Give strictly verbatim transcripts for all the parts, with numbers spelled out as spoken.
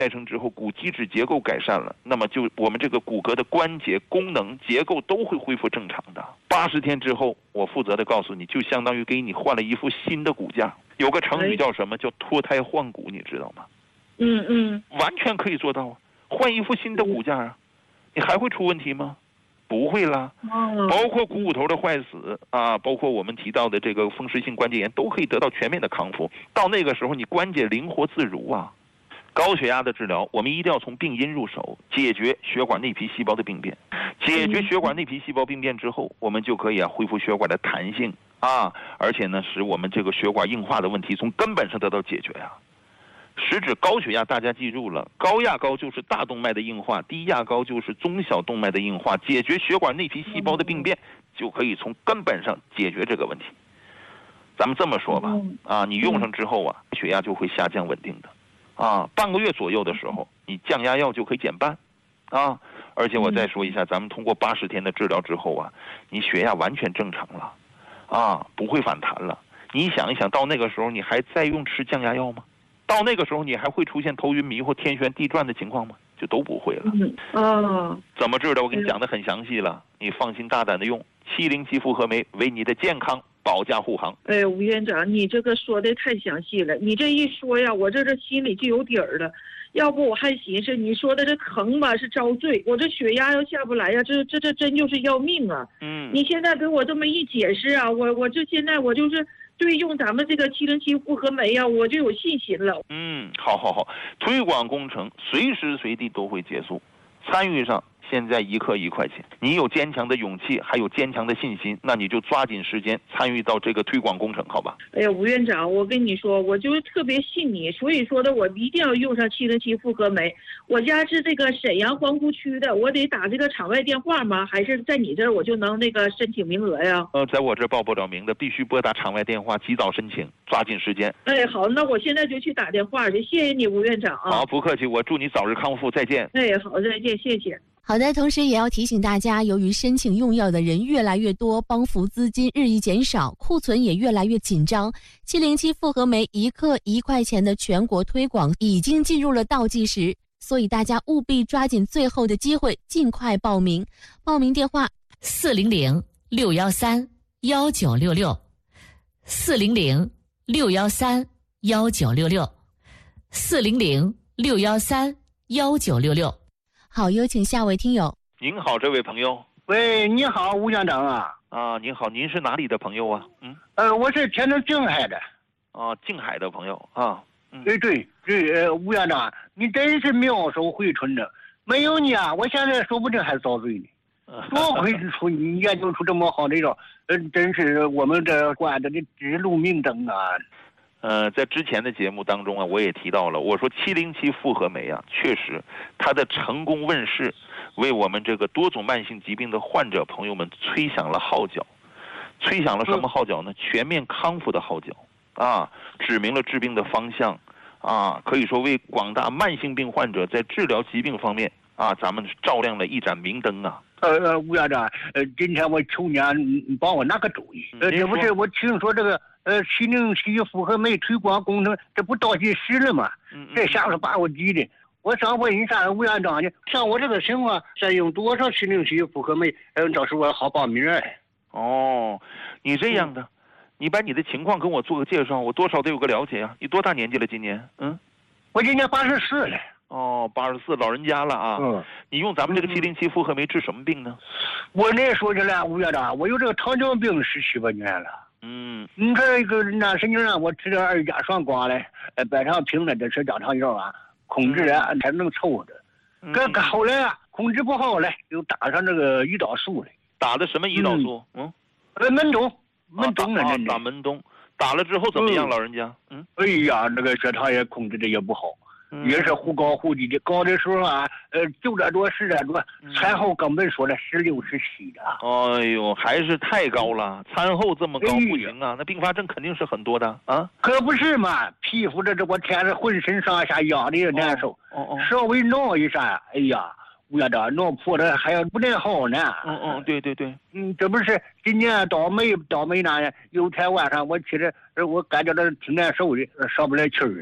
代称之后，骨基质结构改善了，那么就我们这个骨骼的关节功能结构都会恢复正常的。八十天之后，我负责的告诉你，就相当于给你换了一副新的骨架。有个成语叫什么？叫脱胎换骨，你知道吗？ 嗯嗯， 完全可以做到啊，换一副新的骨架啊，你还会出问题吗？不会啦。包括股骨头的坏死啊，包括我们提到的这个风湿性关节炎，都可以得到全面的康复。到那个时候，你关节灵活自如啊。高血压的治疗，我们一定要从病因入手，解决血管内皮细胞的病变。解决血管内皮细胞病变之后，我们就可以啊恢复血管的弹性啊，而且呢，使我们这个血管硬化的问题从根本上得到解决啊。实质高血压，大家记住了，高压高就是大动脉的硬化，低压高就是中小动脉的硬化。解决血管内皮细胞的病变，就可以从根本上解决这个问题。咱们这么说吧，啊，你用上之后啊，血压就会下降稳定的。啊，半个月左右的时候，你降压药就可以减半，啊，而且我再说一下，咱们通过八十天的治疗之后啊，你血压完全正常了，啊，不会反弹了。你想一想，到那个时候你还再用吃降压药吗？到那个时候你还会出现头晕迷惑、天旋地转的情况吗？就都不会了。 嗯，哦， 怎么治的？我给你讲得很详细了，你放心大胆的用七零七复合酶，为你的健康保驾护航。 哎，吴院长，你这个说的太详细了，你这一说呀，我这这心里就有底儿了。要不我还寻思你说的这疼吧是遭罪，我这血压要下不来呀，这这这真就是要命啊！ 嗯， 你现在给我这么一解释啊，我我这现在我就是对用咱们这个七零七复合酶呀，我就有信心了。 嗯，好好好，推广工程随时随地都会结束，参与上。现在一克一块钱，你有坚强的勇气，还有坚强的信心，那你就抓紧时间参与到这个推广工程，好吧？ 哎呀，吴院长，我跟你说，我就特别信你，所以说的我一定要用上七零七复合酶。我家是这个沈阳皇姑区的，我得打这个场外电话吗？还是在你这儿我就能那个申请名额呀？ 呃，在我这儿报不了名的，必须拨打场外电话，及早申请，抓紧时间。 哎，好，那我现在就去打电话去，谢谢你，吴院长啊。 好，不客气，我祝你早日康复，再见。 哎，好，再见，谢谢。 好的，同时也要提醒大家，由于申请用药的人越来越多，帮扶资金日益减少，库存也越来越紧张，七零七复合酶一克一块钱的全国推广已经进入了倒计时，所以大家务必抓紧最后的机会，尽快报名。报名电话四零零六幺三幺九六六，四零零六幺三幺九六六，四零零六幺三幺九六六。 好，有请下位听友。 您好，这位朋友。 喂，你好，吴院长啊。 啊，您好，您是哪里的朋友啊？嗯， 呃，我是天津静海的。 啊，静海的朋友啊。嗯， 对对对，呃，吴院长，你真是妙手回春的，没有你啊，我现在说不定还遭罪呢。多亏出你研究出这么好的药，呃，真是我们这关的这指路明灯啊。 呃，在之前的节目当中啊，我也提到了，我说七零七复合酶啊，确实它的成功问世，为我们这个多种慢性疾病的患者朋友们吹响了号角，吹响了什么号角呢？全面康复的号角啊，指明了治病的方向啊，可以说为广大慢性病患者在治疗疾病方面啊，咱们照亮了一盏明灯啊。 呃，吴院长，呃，今天我求你啊，你帮我拿个主意。呃，这不是我听说这个。呃，七零七复合酶推广工程，这不倒计时了吗？ 嗯嗯、 这下子把我急的。我想问一下吴院长呢，像我这个情况，再用多少七零七复合酶，呃，到时候我好报名哎。 哦，你这样的，嗯、你把你的情况跟我做个介绍，我多少得有个了解啊。你多大年纪了？今年？嗯， 我今年八十四了。 哦，八十四，老人家了啊。嗯。你用咱们这个七零七复合酶治什么病呢？ 我那说起来，吴院长，我有这个糖尿病十七八年了。 嗯， 你这个那神经让我吃点二甲双胍嘞，呃，百常平的这吃家常药啊，控制啊才能凑的。可可后来啊，控制不好嘞，又打上这个胰岛素嘞。 打的什么胰岛素？嗯， 呃，门冬，门冬啊，打门冬，打了之后怎么样，老人家？嗯， 哎呀，这个血糖也控制的也不好。也是忽高忽低的，高的时候啊，呃，九点多、十点多，餐后根本说了十六、十七的。 哎呦，还是太高了，餐后这么高不行啊，那并发症肯定是很多的啊。 可不是嘛，皮肤这这我天是浑身上下压的也难受， 哦哦， 稍微挠一下，哎呀，吴院长挠破了还要不太好呢。 嗯嗯，对对对， 嗯，这不是今年倒霉倒霉呢，有天晚上我其实我感觉到挺难受的，上不来气儿。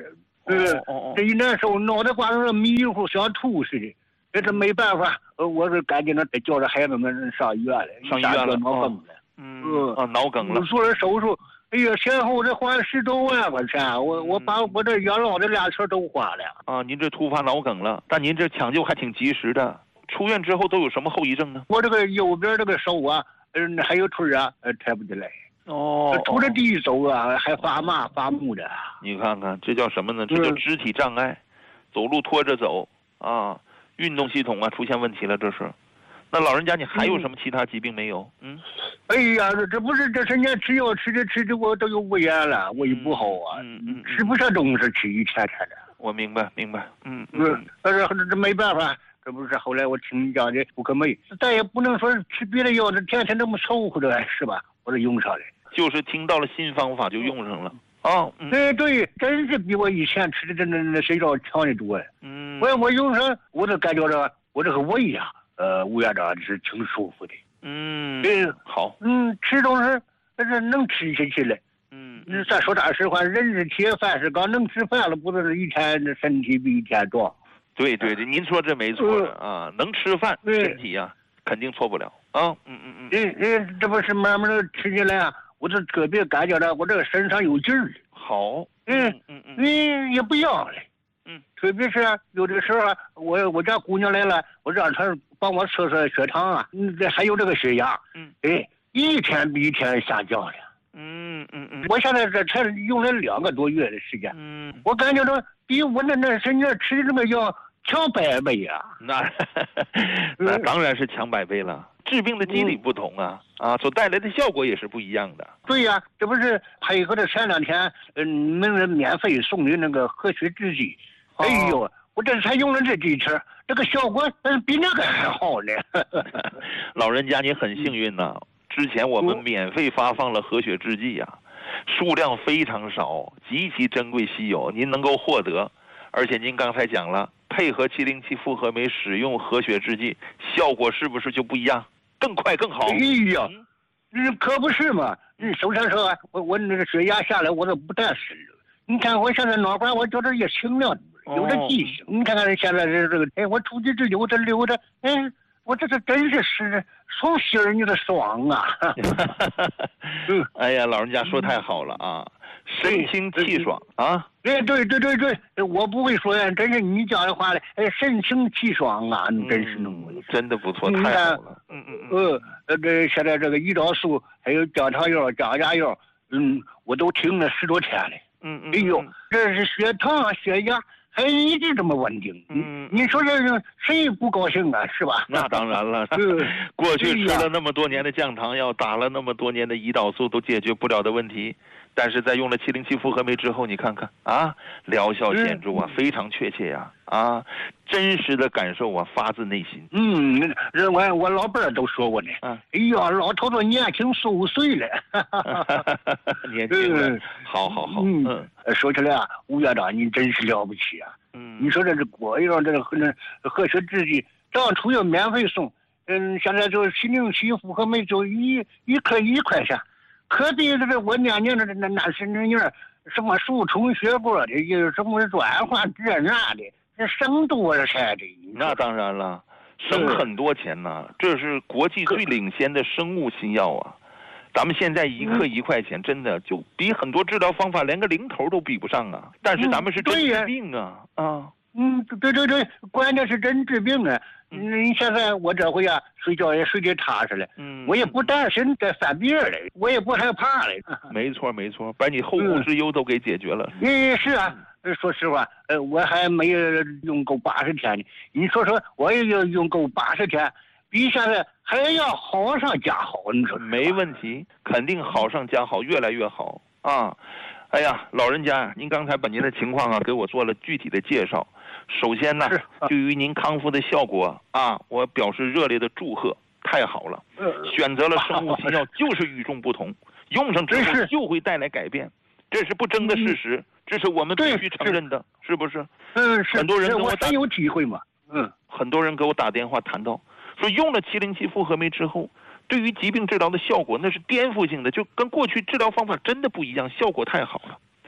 嗯，这一难受，脑袋瓜子迷糊，像吐似的。这是没办法，呃，我是赶紧的叫着孩子们上医院了， 上医院了， 脑梗了。 嗯，啊，脑梗了。 做了手术，哎呀，前后这花十多万块钱，我我把我这养老的俩钱都花了。 啊，您这突发脑梗了，但您这抢救还挺及时的。出院之后都有什么后遗症呢？ 我这个右边这个手啊，嗯，还有腿啊，呃，抬不起来。 哦， 拄着地走啊，还发麻发木的。 你看看，这叫什么呢？这叫肢体障碍，走路拖着走啊。运动系统啊出现问题了，这是。那老人家，你还有什么其他疾病没有？嗯。 哎呀，这这不是这三年吃药吃的吃的我都有胃炎了，胃不好啊， 嗯嗯， 吃不下东西，吃一天天的。 我明白明白，嗯嗯。但是这没办法，这不是后来我听你讲的不可美，咱也不能说吃别的药，这天天这么凑合着是吧？我这用上了。 就是听到了新方法就用上了。哦，嗯、 对对，真是比我以前吃的真的那谁着强的多。 嗯， 我我用上，我都感觉着我这个胃呀，呃，吴院长是挺舒服的。 嗯， 嗯， 好， 嗯，吃东西但是能吃下去了。 嗯， 嗯，咱说大实话，人是铁，饭是钢，能吃饭了，不是一天身体比一天壮。 对对对，您说这没错的、嗯、啊，能吃饭，身体呀、啊、肯定错不了啊。嗯嗯嗯， 嗯嗯，这不是慢慢的吃起来啊。我这特别感觉到我这个身上有劲儿。 好， 嗯嗯嗯， 你也不要了， 嗯， 特别是有的时候我我家姑娘来了，我让她帮我测测血糖啊，嗯，这还有这个血压， 嗯， 哎，一天比一天下降了。 嗯嗯嗯， 我现在这才用了两个多月的时间， 嗯， 我感觉到比我那那身上吃的那个药强百倍啊。 那那当然是强百倍了。治病的机理不同啊，嗯、啊，所带来的效果也是不一样的。 对呀、啊，这不是配合着前两天，嗯，你们免费送的那个和血制剂，哦、哎呦，我这才用了这几次，这个效果嗯比那个还好呢。 老人家，你很幸运呐、啊，之前我们免费发放了和血制剂呀、啊，数量非常少，极其珍贵稀有，您能够获得，而且您刚才讲了，配合七零七复合酶使用和血制剂，效果是不是就不一样？更快更好。 哎呀，嗯，可不是嘛！嗯，首先说，我我那个血压下来，我都不带事了。你看我现在脑瓜，我觉得也清亮，有点记性。哦、你看看现在这这个，哎，我出去这溜达溜达，哎，我这这真是是从心儿里的爽啊！ 嗯，哎呀，老人家说太好了啊，神清气爽啊！ 哎，对对对对，我不会说呀，真是你讲的话嘞，哎，神清气爽啊，你真是能、 嗯，真的不错，太好了。嗯嗯嗯。 呃，这现在这个胰岛素还有降糖药、降压药，嗯，我都停了十多天了。 嗯嗯。 哎呦，这是血糖、血压还一直这么稳定。 嗯， 你说这谁不高兴啊？是吧？ 那当然了。过去吃了那么多年的降糖药，打了那么多年的胰岛素，都解决不了的问题。但是在用了七零七复合酶之后，你看看啊，疗效显著啊，嗯、非常确切呀、啊，啊，真实的感受啊，发自内心。 嗯，人我我老伴儿都说过呢， 啊、 哎呀，老头子年轻十五岁了， 年轻了，嗯、好好好， 嗯，嗯说起来啊，吴院长您真是了不起啊， 嗯， 你说这是国药这个那和血制剂，当初要免费送，嗯，现在就七零七复合酶就一一颗一块钱。可比这个我年年的那那是那样什么输充血过的，有什么转换这那的，这省多少钱的？ 那当然了，省很多钱呢。这是国际最领先的生物新药啊！咱们现在一克一块钱，真的就比很多治疗方法连个零头都比不上啊！但是咱们是真治病啊！啊， 嗯，对对对，关键是真治病啊！你现在我这回啊，睡觉也睡得踏实了，嗯，我也不担心再犯病了，我也不害怕了。 没错没错，把你后顾之忧都给解决了。 嗯，是啊，说实话，呃，我还没用够八十天呢。你说说，我也要用够八十天，比现在还要好上加好。你说没问题，肯定好上加好，越来越好啊！哎呀，老人家，您刚才把您的情况啊给我做了具体的介绍。首先呢，对于您康复的效果啊，我表示热烈的祝贺，太好了！选择了生物新药就是与众不同，用上之后就会带来改变，这是不争的事实，这是我们必须承认的，是不是？ 嗯，是。 很多人跟我很有体会嘛，嗯， 很多人给我打电话谈到，说用了七零七复合酶之后，对于疾病治疗的效果那是颠覆性的，就跟过去治疗方法真的不一样，效果太好了。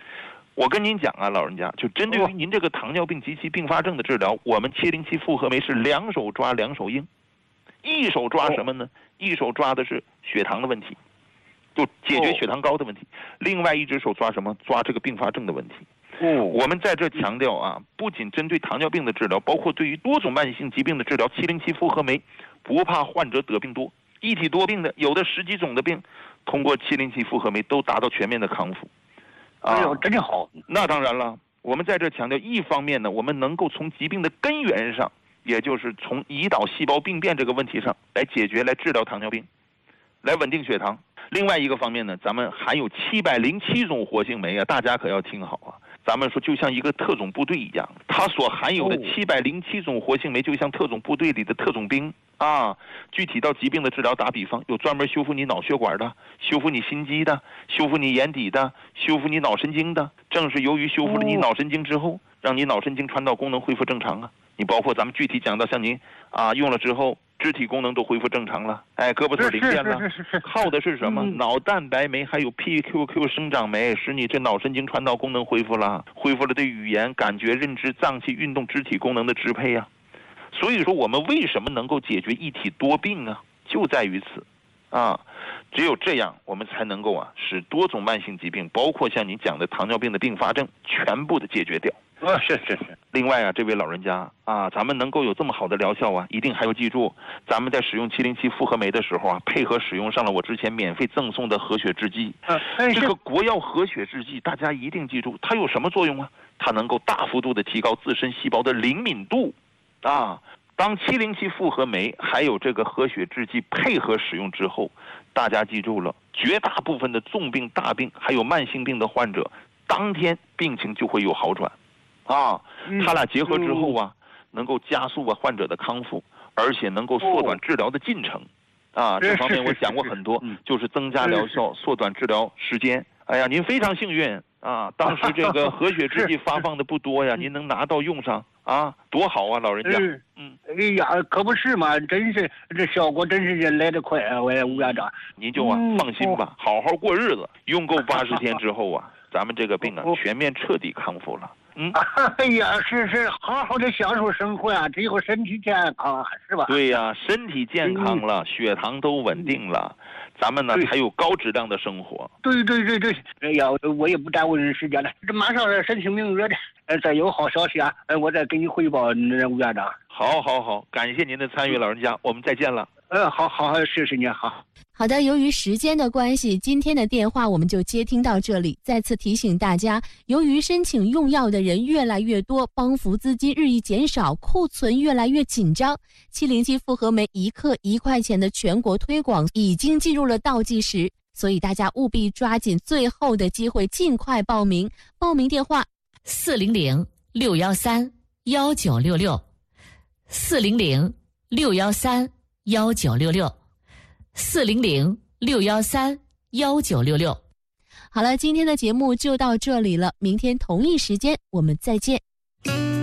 我跟您讲啊，老人家，就针对于您这个糖尿病及其并发症的治疗，我们七零七复合酶是两手抓两手硬，一手抓什么呢？一手抓的是血糖的问题，就解决血糖高的问题；另外一只手抓什么？抓这个并发症的问题。我们在这强调啊，不仅针对糖尿病的治疗，包括对于多种慢性疾病的治疗，七零七复合酶不怕患者得病多，一体多病的有的十几种的病，通过七零七复合酶都达到全面的康复。 啊，哎呦，真好！ 那当然了，我们在这强调，一方面呢，我们能够从疾病的根源上，也就是从胰岛细胞病变这个问题上来解决、来治疗糖尿病，来稳定血糖。另外一个方面呢，咱们含有七百零七种活性酶啊，大家可要听好啊。咱们说就像一个特种部队一样，它所含有的七百零七种活性酶，就像特种部队里的特种兵啊。具体到疾病的治疗，打比方，有专门修复你脑血管的，修复你心肌的，修复你眼底的，修复你脑神经的。正是由于修复了你脑神经之后，让你脑神经传导功能恢复正常啊。你包括咱们具体讲到，像您啊用了之后，肢体功能都恢复正常了，哎，胳膊腿灵便了，靠的是什么？嗯、脑蛋白酶还有 P Q Q 生长酶，使你这脑神经传导功能恢复了，恢复了对语言、感觉、认知、脏器运动、肢体功能的支配啊。所以说，我们为什么能够解决一体多病啊？就在于此，啊，只有这样，我们才能够啊，使多种慢性疾病，包括像你讲的糖尿病的并发症，全部的解决掉。 啊，是是是。 另外啊，这位老人家啊，咱们能够有这么好的疗效啊，一定还要记住，咱们在使用七零七复合酶的时候啊，配合使用上了我之前免费赠送的活血制剂。啊，这个国药活血制剂，大家一定记住，它有什么作用啊？它能够大幅度的提高自身细胞的灵敏度，啊，当七零七复合酶还有这个活血制剂配合使用之后，大家记住了，绝大部分的重病、大病还有慢性病的患者，当天病情就会有好转。啊，他俩结合之后啊，能够加速啊患者的康复，而且能够缩短治疗的进程。啊，这方面我讲过很多，就是增加疗效、缩短治疗时间。哎呀，您非常幸运啊！当时这个活血制剂发放的不多呀，您能拿到用上啊，多好啊，老人家。 嗯，哎呀，可不是嘛，真是这效果真是来得快啊！我吴院长， 您就啊放心吧，好好过日子。用够八十天之后啊，咱们这个病啊全面彻底康复了。嗯， 哎呀，是是，好好的享受生活啊，只有身体健康，是吧？ 对呀、啊，身体健康了，嗯、血糖都稳定了，咱们呢才有高质量的生活。 对对对对，哎呀，我也不耽误人时间了，这马上申请明月的，呃，再有好消息啊，呃，我再给你汇报，吴院长。 好，好，好，感谢您的参与，老人家，我们再见了。 嗯，好好，谢谢您，好。 好的，由于时间的关系，今天的电话我们就接听到这里。再次提醒大家，由于申请用药的人越来越多，帮扶资金日益减少，库存越来越紧张，七零七复合酶一克一块钱的全国推广已经进入了倒计时，所以大家务必抓紧最后的机会，尽快报名。报名电话： 四零零六幺三幺九六六，四零零六幺三幺九六六。四零零六幺三幺九六六。 好了，今天的节目就到这里了，明天同一时间我们再见。